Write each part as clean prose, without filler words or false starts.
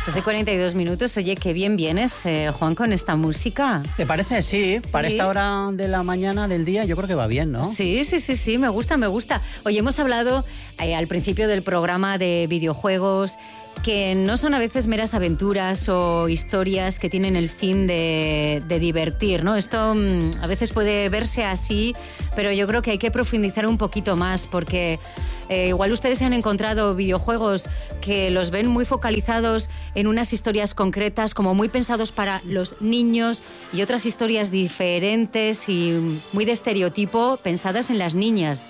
Hace 42 minutos, oye, qué bien vienes, Juan, con esta música. ¿Te parece? Sí, para esta hora de la mañana del día yo creo que va bien, ¿no? Sí, me gusta. Oye, hemos hablado al principio del programa de videojuegos que no son a veces meras aventuras o historias que tienen el fin de divertir, ¿no? Esto a veces puede verse así, pero yo creo que hay que profundizar un poquito más porque igual ustedes se han encontrado videojuegos que los ven muy focalizados en unas historias concretas, como muy pensados para los niños, y otras historias diferentes y muy de estereotipo pensadas en las niñas.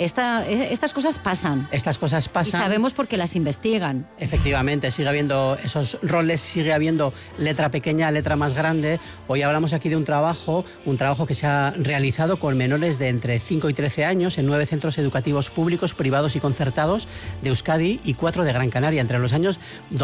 Estas cosas pasan. Estas cosas pasan. Y sabemos porque las investigan. Efectivamente, sigue habiendo esos roles, sigue habiendo letra pequeña, letra más grande. Hoy hablamos aquí de un trabajo que se ha realizado con menores de entre 5 y 13 años en 9 centros educativos públicos, privados y concertados de Euskadi y 4 de Gran Canaria, entre los años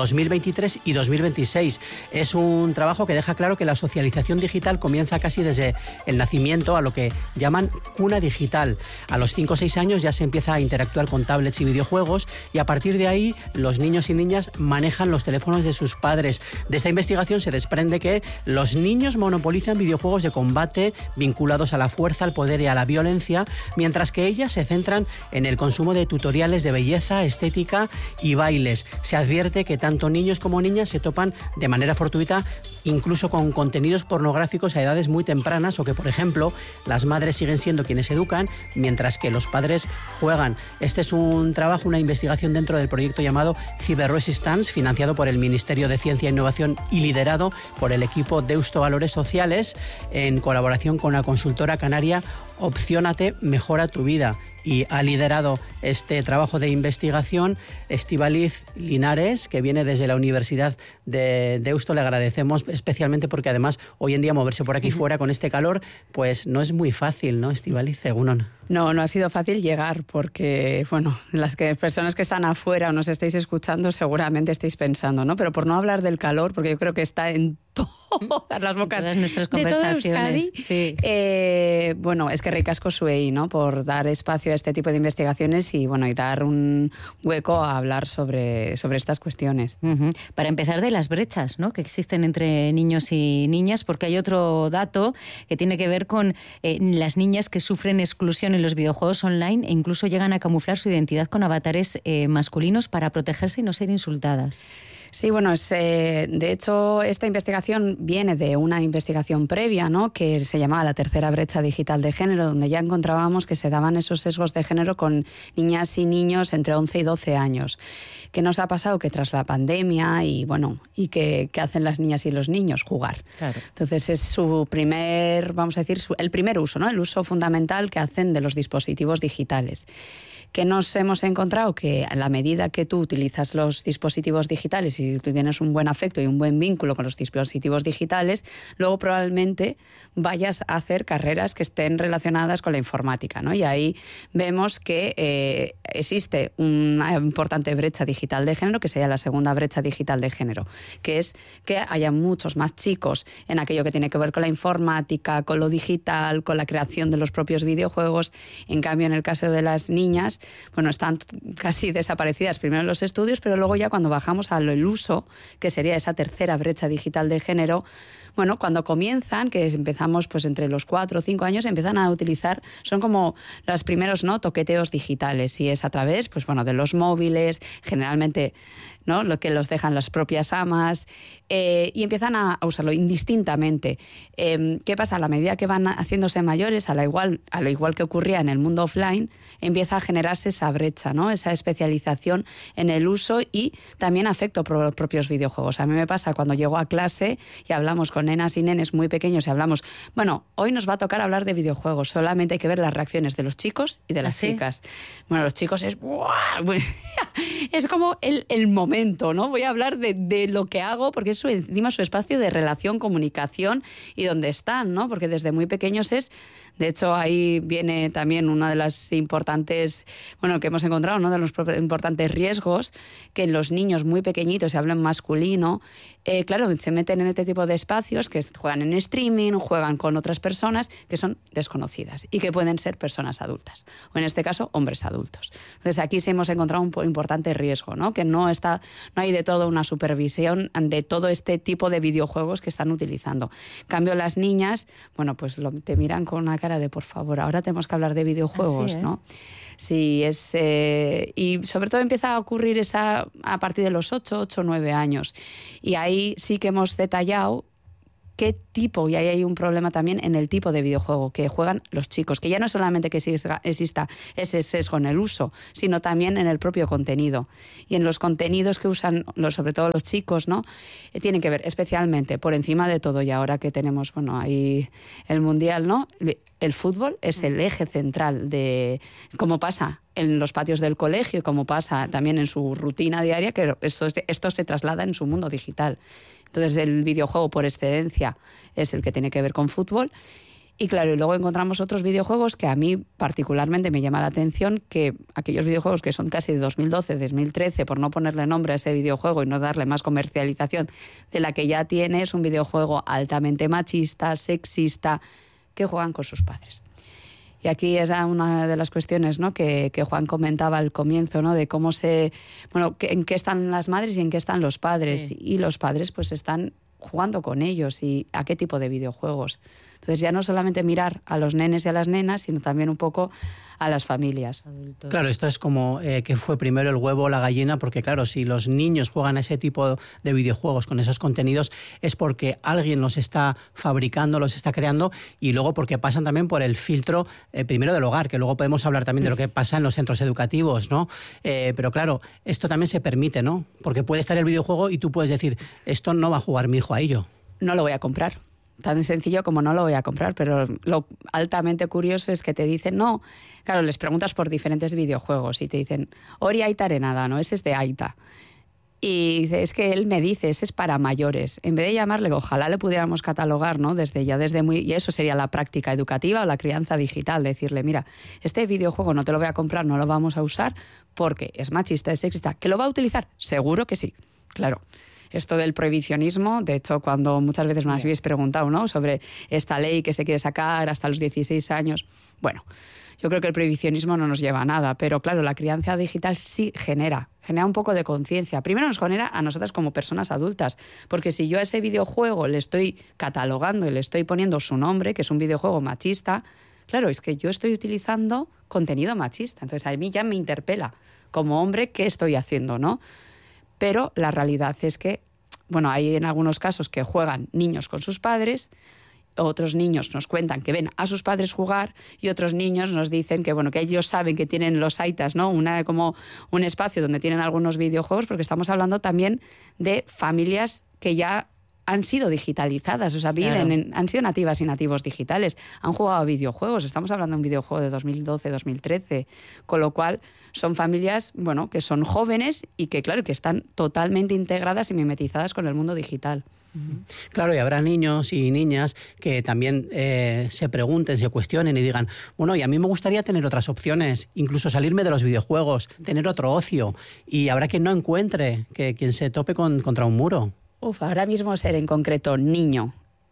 2023 y 2026. Es un trabajo que deja claro que la socialización digital comienza casi desde el nacimiento, a lo que llaman cuna digital. A los 5 o 6 años ya se empieza a interactuar con tablets y videojuegos, y a partir de ahí los niños y niñas manejan los teléfonos de sus padres. De esta investigación se desprende que los niños monopolizan videojuegos de combate vinculados a la fuerza, al poder y a la violencia, mientras que ellas se centran en el consumo de tutoriales de belleza, estética y bailes. Se advierte que tanto niños como niñas se topan de manera fortuita incluso con contenidos pornográficos a edades muy tempranas, o que, por ejemplo, las madres siguen siendo quienes educan, mientras que los padres juegan. Este es un trabajo, una investigación dentro del proyecto llamado Cyber Resistance, financiado por el Ministerio de Ciencia e Innovación y liderado por el equipo Deusto Valores Sociales, en colaboración con la consultora canaria Opciónate, mejora tu vida. Y ha liderado este trabajo de investigación Estíbaliz Linares, que viene desde la Universidad de Deusto. Le agradecemos especialmente porque además hoy en día moverse por aquí fuera con este calor pues no es muy fácil, ¿no, Estíbaliz? No ha sido fácil llegar porque, bueno, las personas que están afuera o nos estáis escuchando seguramente estáis pensando, ¿no? Pero por no hablar del calor, porque yo creo que está en todas las bocas de nuestras conversaciones. Sí. Bueno, es que ricasco zuei, ¿no? Por dar espacio a este tipo de investigaciones y, bueno, y dar un hueco a hablar sobre estas cuestiones. Uh-huh. Para empezar, de las brechas, ¿no?, que existen entre niños y niñas, porque hay otro dato que tiene que ver con las niñas que sufren exclusión en los videojuegos online e incluso llegan a camuflar su identidad con avatares masculinos para protegerse y no ser insultadas. Sí, bueno, de hecho esta investigación viene de una investigación previa, ¿no?, que se llamaba la tercera brecha digital de género, donde ya encontrábamos que se daban esos sesgos de género con niñas y niños entre 11 y 12 años. ¿Qué nos ha pasado? Que tras la pandemia y ¿qué hacen las niñas y los niños? Jugar. Claro. Entonces es su primer, vamos a decir, el primer uso, ¿no?, el uso fundamental que hacen de los dispositivos digitales. ¿Qué nos hemos encontrado? Que a la medida que tú utilizas los dispositivos digitales y tú tienes un buen afecto y un buen vínculo con los dispositivos digitales, luego probablemente vayas a hacer carreras que estén relacionadas con la informática, ¿no? Y ahí vemos que existe una importante brecha digital de género, que sería la segunda brecha digital de género, que es que haya muchos más chicos en aquello que tiene que ver con la informática, con lo digital, con la creación de los propios videojuegos. En cambio, en el caso de las niñas, bueno, están casi desaparecidas primero en los estudios, pero luego ya cuando bajamos al uso, que sería esa tercera brecha digital de género, bueno, cuando comienzan, que empezamos pues entre los 4 o 5 años, empiezan a utilizar, son como los primeros, ¿no?, toqueteos digitales, y es a través, pues bueno, de los móviles, generalmente, ¿no?, lo que los dejan las propias amas, y empiezan a usarlo indistintamente. ¿Qué pasa? A la medida que van haciéndose mayores, a lo igual que ocurría en el mundo offline, empieza a generarse esa brecha, ¿no?, esa especialización en el uso y también afecto por los propios videojuegos. A mí me pasa cuando llego a clase y hablamos con nenas y nenes muy pequeños y hablamos, bueno, hoy nos va a tocar hablar de videojuegos, solamente hay que ver las reacciones de los chicos y de las chicas. Bueno, los chicos es es como el momento, ¿no? Voy a hablar de lo que hago, porque es encima su espacio de relación, comunicación y donde están, ¿no? Porque desde muy pequeños de hecho, ahí viene también una de las importantes, bueno, que hemos encontrado, uno de los importantes riesgos, que en los niños muy pequeñitos se habla en masculino, claro, se meten en este tipo de espacios que juegan en streaming, juegan con otras personas que son desconocidas y que pueden ser personas adultas, o en este caso, hombres adultos. Entonces, aquí sí hemos encontrado un importante riesgo, ¿no?, que no está no hay de todo una supervisión de todo este tipo de videojuegos que están utilizando. En cambio, las niñas, bueno, pues te miran con una cara de por favor, ahora tenemos que hablar de videojuegos, Así, ¿no? Sí, y sobre todo empieza a ocurrir a partir de los 8 o 9 años. Y ahí sí que hemos detallado qué tipo, y ahí hay un problema también en el tipo de videojuego que juegan los chicos, que ya no solamente que exista ese sesgo en el uso, sino también en el propio contenido. Y en los contenidos que usan, sobre todo los chicos, ¿no? Tienen que ver especialmente, por encima de todo, y ahora que tenemos, bueno, ahí el Mundial, ¿no? El fútbol es el eje central de cómo pasa en los patios del colegio y cómo pasa también en su rutina diaria, que esto se traslada en su mundo digital. Entonces, el videojuego por excelencia es el que tiene que ver con fútbol. Y claro, y luego encontramos otros videojuegos que a mí particularmente me llama la atención, que aquellos videojuegos que son casi de 2012, 2013, por no ponerle nombre a ese videojuego y no darle más comercialización de la que ya tiene, es un videojuego altamente machista, sexista, que juegan con sus padres. Y aquí es una de las cuestiones, ¿no?, que Juan comentaba al comienzo, ¿no?, de cómo en qué están las madres y en qué están los padres. Sí. Y los padres pues están jugando con ellos y a qué tipo de videojuegos. Entonces ya no solamente mirar a los nenes y a las nenas, sino también un poco a las familias. Adultos. Claro, esto es como que fue primero el huevo o la gallina, porque claro, si los niños juegan a ese tipo de videojuegos con esos contenidos es porque alguien los está fabricando, los está creando, y luego porque pasan también por el filtro primero del hogar, que luego podemos hablar también de lo que pasa en los centros educativos, ¿no? Pero claro, esto también se permite, ¿no? Porque puede estar el videojuego y tú puedes decir, esto no va a jugar mi hijo a ello. No lo voy a comprar. Tan sencillo como no lo voy a comprar, pero lo altamente curioso es que te dicen, no, claro, les preguntas por diferentes videojuegos y te dicen, Ori Aita Arenada, ¿no? Ese es de Aita. Y dice, es que él me dice, ese es para mayores. En vez de llamarle, ojalá le pudiéramos catalogar, ¿no? Y eso sería la práctica educativa o la crianza digital, decirle, mira, este videojuego no te lo voy a comprar, no lo vamos a usar porque es machista, es sexista. ¿Que lo va a utilizar? Seguro que sí, claro. Esto del prohibicionismo, de hecho, cuando muchas veces me habéis preguntado, ¿no?, sobre esta ley que se quiere sacar hasta los 16 años, bueno, yo creo que el prohibicionismo no nos lleva a nada, pero claro, la crianza digital sí genera un poco de conciencia. Primero nos genera a nosotras como personas adultas, porque si yo a ese videojuego le estoy catalogando y le estoy poniendo su nombre, que es un videojuego machista, claro, es que yo estoy utilizando contenido machista. Entonces a mí ya me interpela como hombre qué estoy haciendo, ¿no? Pero la realidad es que, bueno, hay en algunos casos que juegan niños con sus padres, otros niños nos cuentan que ven a sus padres jugar y otros niños nos dicen que, bueno, que ellos saben que tienen los aitas, ¿no?, como un espacio donde tienen algunos videojuegos, porque estamos hablando también de familias que ya han sido digitalizadas, o sea, han sido nativas y nativos digitales, han jugado a videojuegos, estamos hablando de un videojuego de 2012, 2013, con lo cual son familias, bueno, que son jóvenes y que, claro, que están totalmente integradas y mimetizadas con el mundo digital. Claro, y habrá niños y niñas que también se pregunten, se cuestionen y digan, bueno, y a mí me gustaría tener otras opciones, incluso salirme de los videojuegos, tener otro ocio, y habrá quien no encuentre, quien se tope contra un muro. Ahora mismo ser en concreto niño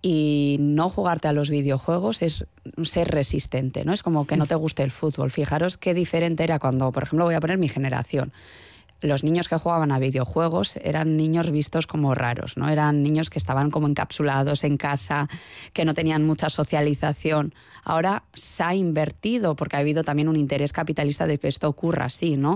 y no jugarte a los videojuegos es ser resistente, ¿no? Es como que no te guste el fútbol. Fijaros qué diferente era cuando, por ejemplo, voy a poner mi generación. Los niños que jugaban a videojuegos eran niños vistos como raros, ¿no? Eran niños que estaban como encapsulados en casa, que no tenían mucha socialización. Ahora se ha invertido porque ha habido también un interés capitalista de que esto ocurra así, ¿no?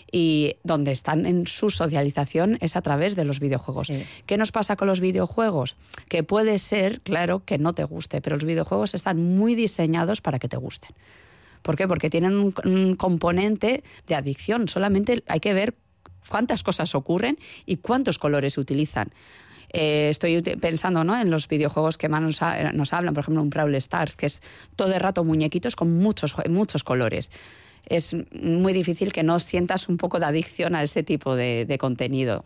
Y donde están en su socialización es a través de los videojuegos. Sí. ¿Qué nos pasa con los videojuegos? Que puede ser, claro, que no te guste, pero los videojuegos están muy diseñados para que te gusten. ¿Por qué? Porque tienen un componente de adicción. Solamente hay que ver cuántas cosas ocurren y cuántos colores se utilizan. Estoy pensando, ¿no?, en los videojuegos que más nos hablan, por ejemplo, un Brawl Stars, que es todo el rato muñequitos con muchos colores. Es muy difícil que no sientas un poco de adicción a este tipo de contenido.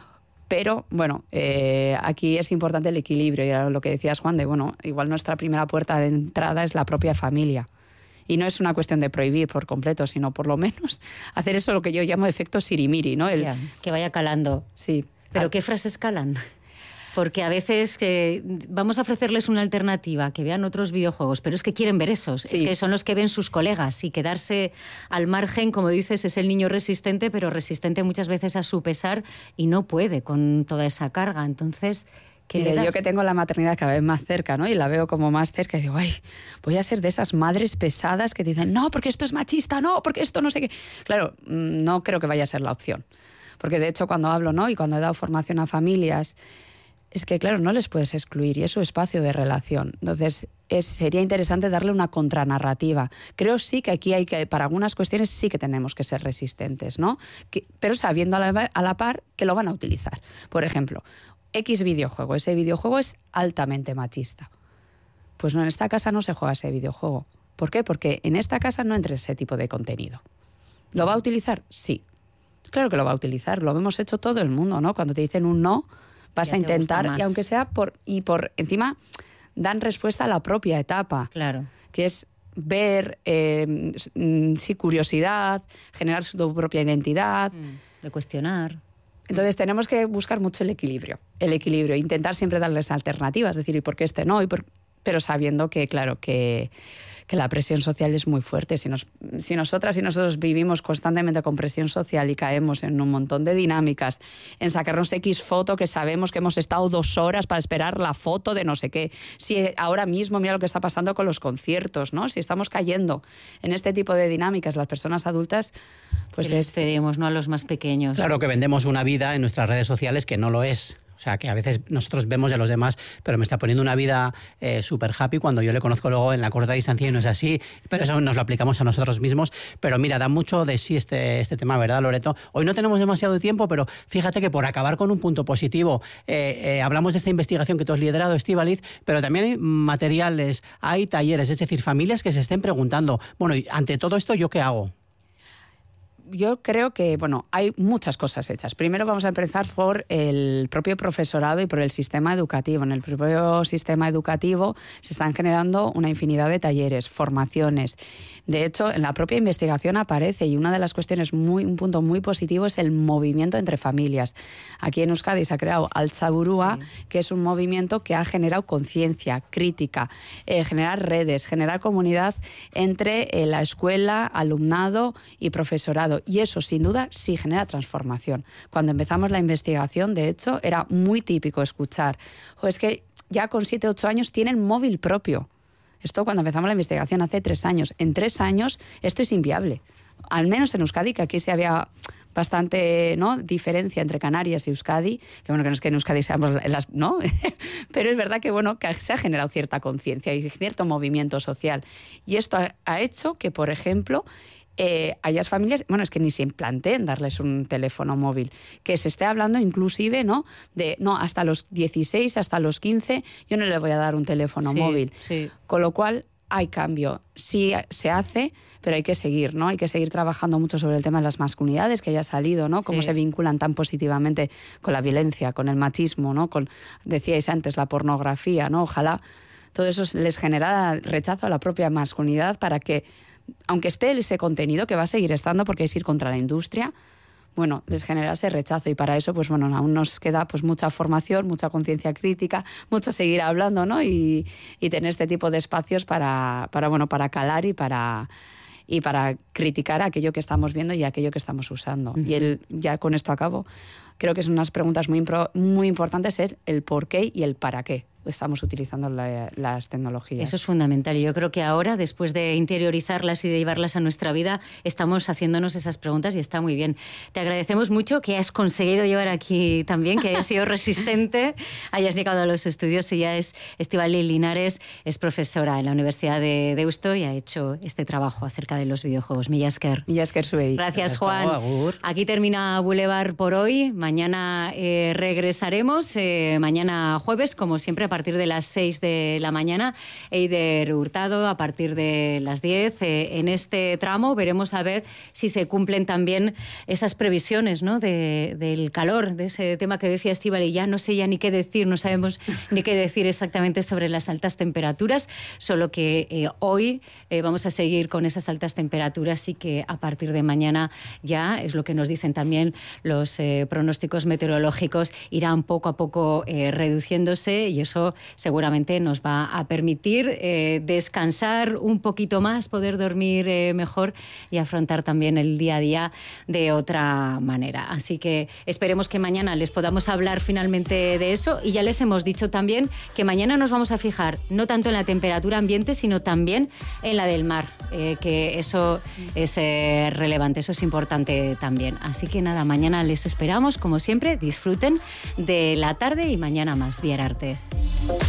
Pero, bueno, aquí es importante el equilibrio. Y era lo que decías, Juan, de, bueno, igual nuestra primera puerta de entrada es la propia familia. Y no es una cuestión de prohibir por completo, sino por lo menos hacer eso lo que yo llamo efecto sirimiri, ¿no? Que vaya calando. Sí. ¿Pero qué frases calan? Porque a veces vamos a ofrecerles una alternativa, que vean otros videojuegos, pero es que quieren ver esos. Sí. Es que son los que ven sus colegas y quedarse al margen, como dices, es el niño resistente, pero resistente muchas veces a su pesar y no puede con toda esa carga. Entonces... Mire, yo que tengo la maternidad cada vez más cerca, ¿no? Y la veo como más cerca y digo, ay, voy a ser de esas madres pesadas que dicen, no, porque esto es machista, no, porque esto no sé qué. Claro, no creo que vaya a ser la opción. Porque de hecho cuando hablo, ¿no? Y cuando he dado formación a familias, es que claro, no les puedes excluir y es su espacio de relación. Entonces sería interesante darle una contranarrativa. Creo sí que aquí para algunas cuestiones sí que tenemos que ser resistentes, ¿no? Pero sabiendo a la par que lo van a utilizar. Por ejemplo, X videojuego, ese videojuego es altamente machista. Pues no, en esta casa no se juega ese videojuego. ¿Por qué? Porque en esta casa no entra ese tipo de contenido. ¿Lo va a utilizar? Sí. Claro que lo va a utilizar, lo hemos hecho todo el mundo, ¿no? Cuando te dicen un no, vas a intentar, y aunque sea por encima, dan respuesta a la propia etapa. Claro. Que es ver, sí, curiosidad, generar su propia identidad. De cuestionar. Entonces tenemos que buscar mucho el equilibrio, intentar siempre darles alternativas, es decir, ¿y por qué este no? Pero sabiendo que, claro, que la presión social es muy fuerte. Si nosotras y nosotros vivimos constantemente con presión social y caemos en un montón de dinámicas, en sacarnos X foto que sabemos que hemos estado 2 horas para esperar la foto de no sé qué. Si ahora mismo, mira lo que está pasando con los conciertos, ¿no? Si estamos cayendo en este tipo de dinámicas, las personas adultas, pues les cedemos, ¿no?, a los más pequeños. Claro que vendemos una vida en nuestras redes sociales que no lo es. O sea, que a veces nosotros vemos de los demás, pero me está poniendo una vida súper happy cuando yo le conozco luego en la corta distancia y no es así. Pero eso nos lo aplicamos a nosotros mismos. Pero mira, da mucho de sí este tema, ¿verdad, Loreto? Hoy no tenemos demasiado tiempo, pero fíjate que por acabar con un punto positivo, hablamos de esta investigación que tú has liderado, Estíbaliz, pero también hay materiales, hay talleres, es decir, familias que se estén preguntando, bueno, y ante todo esto, ¿yo qué hago? Yo creo que, bueno, hay muchas cosas hechas. Primero vamos a empezar por el propio profesorado y por el sistema educativo. En el propio sistema educativo se están generando una infinidad de talleres, formaciones. De hecho, en la propia investigación aparece, y una de las cuestiones, un punto muy positivo, es el movimiento entre familias. Aquí en Euskadi se ha creado Altzaburua, que es un movimiento que ha generado conciencia, crítica, generar redes, generar comunidad entre la escuela, alumnado y profesorado. Y eso, sin duda, sí genera transformación. Cuando empezamos la investigación, de hecho, era muy típico escuchar, es que ya con 7, 8 años tienen móvil propio. Esto cuando empezamos la investigación hace 3 años. En 3 años esto es inviable. Al menos en Euskadi, que aquí se había bastante, ¿no?, diferencia entre Canarias y Euskadi, que bueno, que no es que en Euskadi seamos las, ¿no? Pero es verdad que bueno, que se ha generado cierta conciencia y cierto movimiento social. Y esto ha hecho que, por ejemplo, hayas familias, bueno, es que ni se planteen darles un teléfono móvil, que se esté hablando inclusive, ¿no?, de, no, hasta los 16, hasta los 15, yo no le voy a dar un teléfono móvil. Sí. Con lo cual hay cambio. Sí se hace, pero hay que seguir, ¿no? Hay que seguir trabajando mucho sobre el tema de las masculinidades, que ya ha salido, ¿no? Cómo se vinculan tan positivamente con la violencia, con el machismo, ¿no? Con, decíais antes, la pornografía, ¿no? Ojalá todo eso les genera rechazo a la propia masculinidad para que, aunque esté ese contenido, que va a seguir estando porque es ir contra la industria, bueno, les genera ese rechazo, y para eso, pues bueno, aún nos queda pues mucha formación, mucha conciencia crítica, mucho seguir hablando, ¿no? Y tener este tipo de espacios para calar y para criticar aquello que estamos viendo y aquello que estamos usando. Uh-huh. Y ya con esto acabo, creo que son unas preguntas muy importantes, el por qué y el para qué estamos utilizando las tecnologías. Eso es fundamental, y yo creo que ahora, después de interiorizarlas y de llevarlas a nuestra vida, estamos haciéndonos esas preguntas y está muy bien. Te agradecemos mucho que has conseguido llevar aquí también, que hayas sido resistente, hayas llegado a los estudios. Ella es Estíbaliz Linares, es profesora en la Universidad de Deusto y ha hecho este trabajo acerca de los videojuegos. Mila esker. Mila esker zuei. Gracias, Juan. Aquí termina Boulevard por hoy. Mañana regresaremos, mañana jueves, como siempre, partir de las 6 de la mañana, Eider Hurtado a partir de las 10. En este tramo veremos a ver si se cumplen también esas previsiones, ¿no?, del calor, de ese tema que decía Estíbaliz. Ya no sé ya ni qué decir, no sabemos ni qué decir exactamente sobre las altas temperaturas, solo que hoy vamos a seguir con esas altas temperaturas y que a partir de mañana ya, es lo que nos dicen también los pronósticos meteorológicos, irán poco a poco reduciéndose, y eso seguramente nos va a permitir descansar un poquito más, poder dormir mejor y afrontar también el día a día de otra manera. Así que esperemos que mañana les podamos hablar finalmente de eso, y ya les hemos dicho también que mañana nos vamos a fijar no tanto en la temperatura ambiente, sino también en la del mar, que eso es relevante, eso es importante también. Así que nada, mañana les esperamos, como siempre, disfruten de la tarde y mañana más Viararte.